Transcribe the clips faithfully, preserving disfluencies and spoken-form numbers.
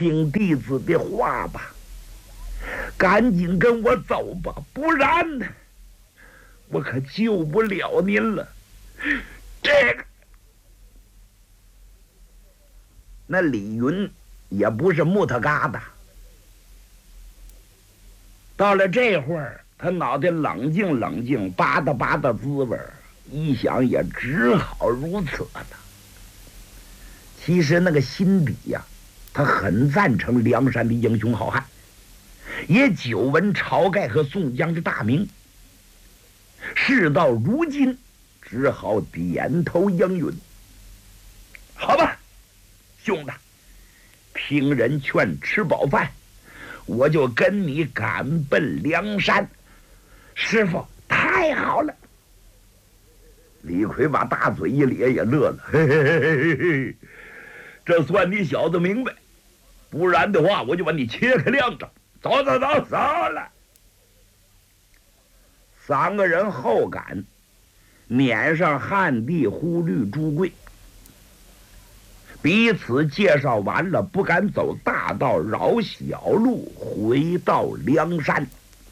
听弟子的话吧，赶紧跟我走吧，不然呢，我可救不了您了。这个，那李云也不是木头疙瘩，到了这会儿，他脑袋冷静冷静，吧嗒吧嗒滋味儿，一想也只好如此了。其实那个心底呀、啊，他很赞成梁山的英雄好汉，也久闻晁盖和宋江的大名。事到如今，只好点头应允。好吧，兄弟，听人劝，吃饱饭，我就跟你赶奔梁山。师傅，太好了！李逵把大嘴一咧，也乐了，嘿嘿嘿嘿嘿，这算你小子明白，不然的话，我就把你切开两掌。走走走，走了。三个人后赶，撵上汉帝、忽律、朱贵，彼此介绍完了，不敢走大道，绕小路回到梁山。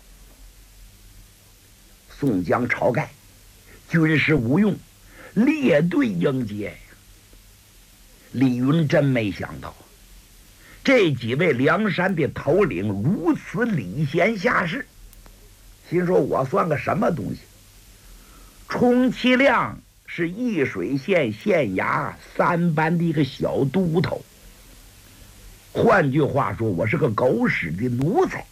宋江、晁盖军师吴用列队迎接呀。李云真没想到，这几位梁山的头领如此礼贤下士，心说我算个什么东西？充其量是易水县县衙三班的一个小都头，换句话说，我是个狗屎的奴才。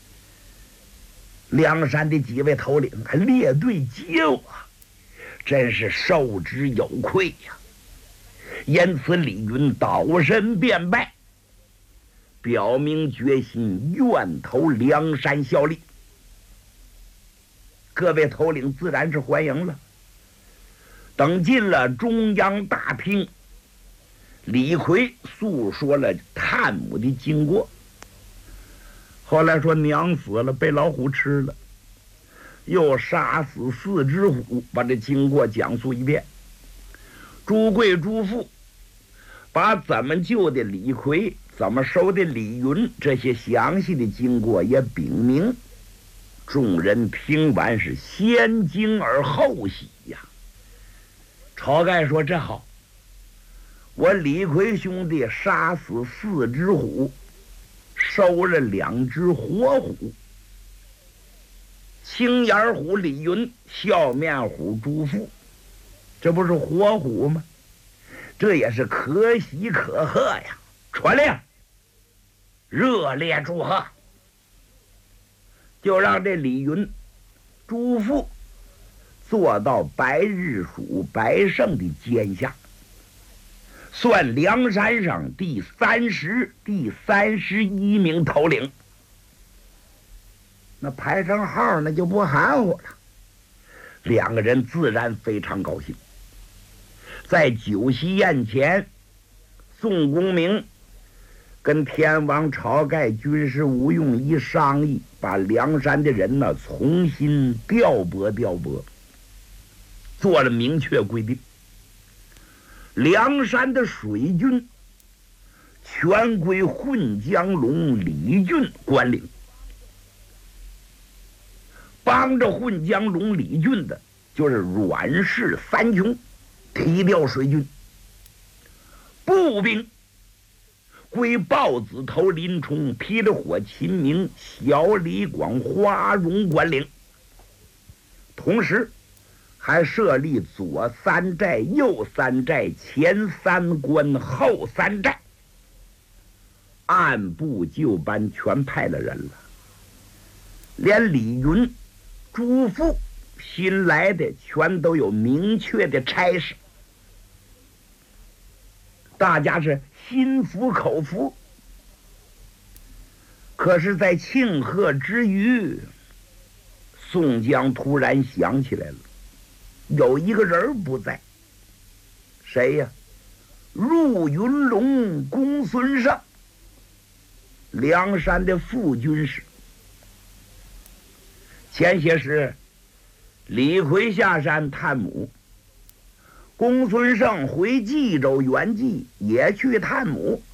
梁山的几位头领还列队接我，真是受之有愧呀！因此李云倒身便拜，表明决心愿投梁山效力。各位头领自然是欢迎了。等进了中央大厅，李逵诉说了探母的经过。后来说娘死了，被老虎吃了，又杀死四只虎，把这经过讲述一遍。朱贵、朱富把怎么救的李逵，怎么收的李云，这些详细的经过也禀明。众人听完是先惊而后喜呀。晁盖说：“这好，我李逵兄弟杀死四只虎，收了两只活虎。青眼虎李云，笑面虎朱富，这不是活虎吗？这也是可喜可贺呀！传令，热烈祝贺！就让这李云、朱富做到白日鼠白胜的监下，算梁山上第三十、第三十一名头领。那排上号，那就不含糊了。两个人自然非常高兴。在酒席宴前，宋公明跟天王晁盖、军师吴用一商议，把梁山的人呢重新调拨调拨，做了明确规定。梁山的水军全归混江龙李俊管领，帮着混江龙李俊的就是阮氏三雄，提调水军。步兵归豹子头林冲、霹雳火秦明、小李广、花荣管领，同时还设立左三寨、右三寨、前三关、后三寨，按部就班全派了人了。连李云、朱富新来的全都有明确的差事，大家是心服口服。可是在庆贺之余，宋江突然想起来了，有一个人不在。谁呀？入云龙公孙胜，梁山的副军师。前些时李逵下山探母，公孙胜回冀州圆寂也去探母。